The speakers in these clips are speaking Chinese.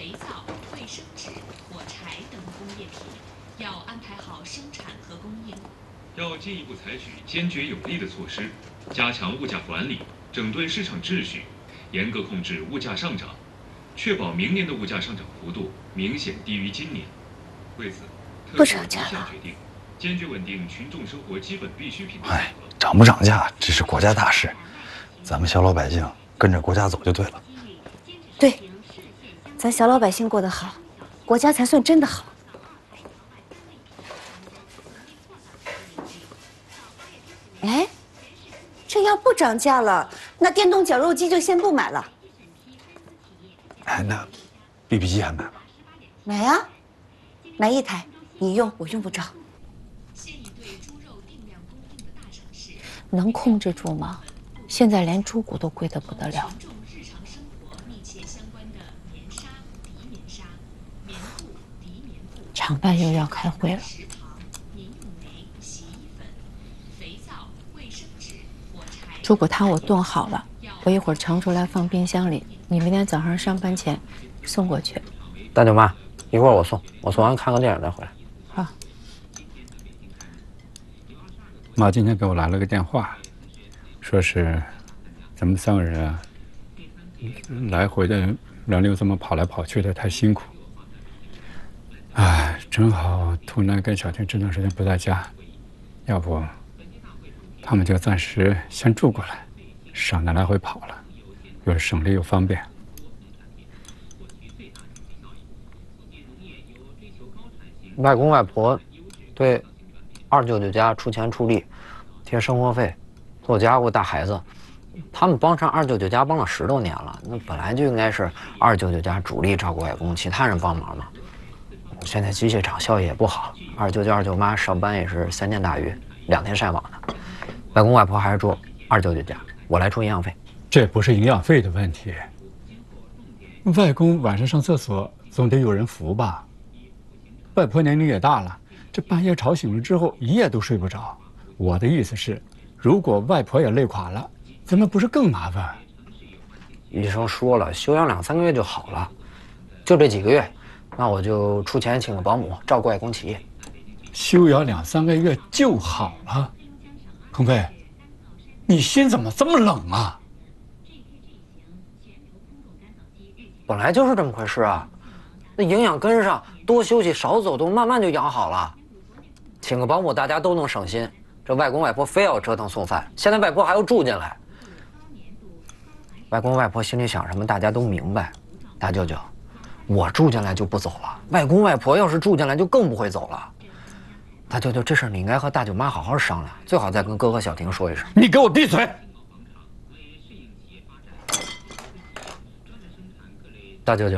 肥皂、卫生纸、火柴等工业品，要安排好生产和供应。 要进一步采取坚决有力的措施，加强物价管理，整顿市场秩序，严格控制物价上涨，确保明年的物价上涨幅度明显低于今年。为此，特出一项决定，坚决稳定群众生活基本必需品的价格。 涨不涨价，这是国家大事，咱们小老百姓跟着国家走就对了。 对，咱小老百姓过得好，国家才算真的好。哎，这要不涨价了，那电动绞肉机就先不买了。 哎，那 BB 机还买吗？ 买呀，买一台，你用我用不着。能控制住吗？现在连猪骨都贵得不得了。厂办又要开会了。猪骨汤我炖好了，我一会儿盛出来放冰箱里，你明天早上上班前送过去。 大舅妈，一会儿我送完看个电影再回来。 好。 妈今天给我来了个电话，说是咱们3个人啊，来回的轮流这么跑来跑去的，太辛苦。哎，正好兔楠跟小婷这段时间不在家，要不他们就暂时先住过来，省得来回跑了，又省力又方便。 外公外婆对二舅舅家出钱出力，贴生活费，做家务带孩子，他们帮上二舅舅家帮了10多年了，那本来就应该是二舅舅家主力照顾外公，其他人帮忙嘛。现在机械厂效益也不好，二舅舅二舅妈上班也是3天打鱼2天晒网的。外公外婆还是住二舅舅家，我来出营养费。 这不是营养费的问题，外公晚上上厕所总得有人扶吧？外婆年龄也大了，这半夜吵醒了之后一夜都睡不着。我的意思是，如果外婆也累垮了，咱们不是更麻烦？ 医生说了，休养2、3个月就好了，就这几个月，那我就出钱请个保姆照顾外公起夜。 休养2、3个月就好了？鹏飞，你心怎么这么冷啊？ 本来就是这么回事啊，那营养跟上，多休息少走动，慢慢就养好了。请个保姆大家都能省心，这外公外婆非要折腾送饭，现在外婆还要住进来。外公外婆心里想什么大家都明白。大舅舅，我住进来就不走了，外公外婆要是住进来就更不会走了。大舅舅，这事儿你应该和大舅妈好好商量，最好再跟哥和小婷说一声。 你给我闭嘴！ 大舅舅，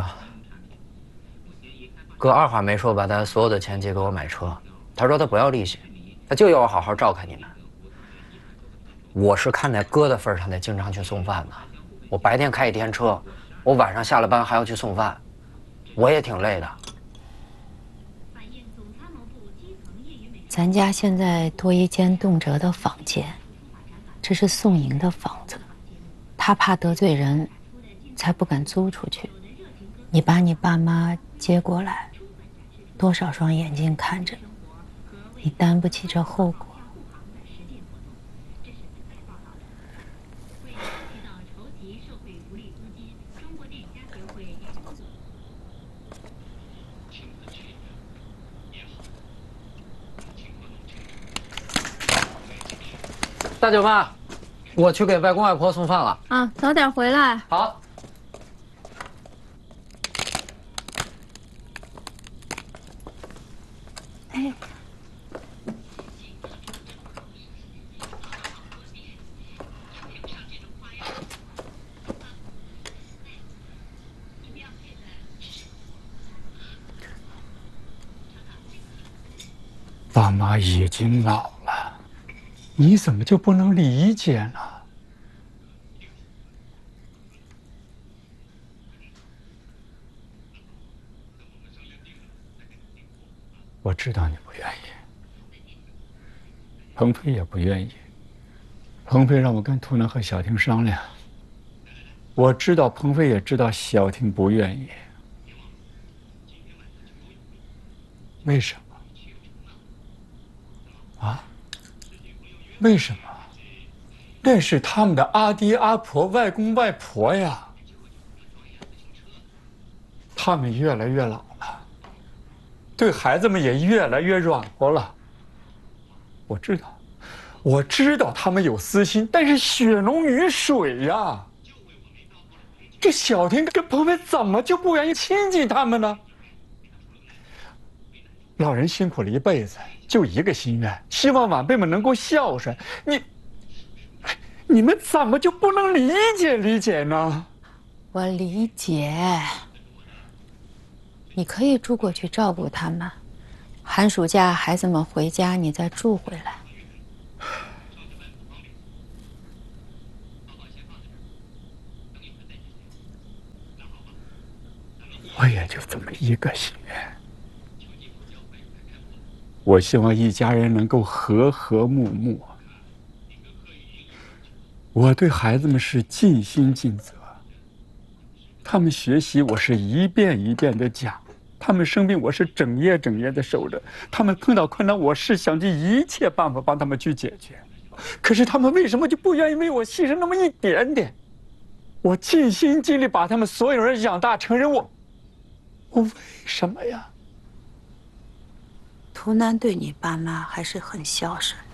哥二话没说把他所有的钱借给我买车，他说他不要利息，他就要我好好照看你们。我是看在哥的份上才经常去送饭的，我白天开1天车，我晚上下了班还要去送饭，我也挺累的。 咱家现在多一间动辄的坊间，这是宋莹的房子，他怕得罪人，才不敢租出去。你把你爸妈接过来，多少双眼睛看着，你担不起这后果。 大舅妈，我去给外公外婆送饭了。 啊，早点回来。 好。 哎， 爸妈已经老了，你怎么就不能理解呢？我知道你不愿意，鹏飞也不愿意。鹏飞让我跟兔楠和小婷商量，我知道鹏飞也知道小婷不愿意， 为什么？啊？为什么？那是他们的阿爹阿婆、外公外婆呀。他们越来越老了，对孩子们也越来越软和了。我知道他们有私心，但是血浓于水呀。这小婷跟鹏飞怎么就不愿意亲近他们呢？老人辛苦了一辈子，就一个心愿，希望晚辈们能够孝顺。你们怎么就不能理解呢？ 我理解。你可以住过去照顾他们，寒暑假孩子们回家，你再住回来。 我也就这么一个心愿，我希望一家人能够和和睦睦。我对孩子们是尽心尽责，他们学习我是一遍一遍的讲，他们生病我是整夜的守着，他们碰到困难我是想尽一切办法帮他们去解决。可是他们为什么就不愿意为我牺牲那么一点点？我尽心尽力把他们所有人养大成人，我为什么呀？ 图南对你爸妈还是很孝顺。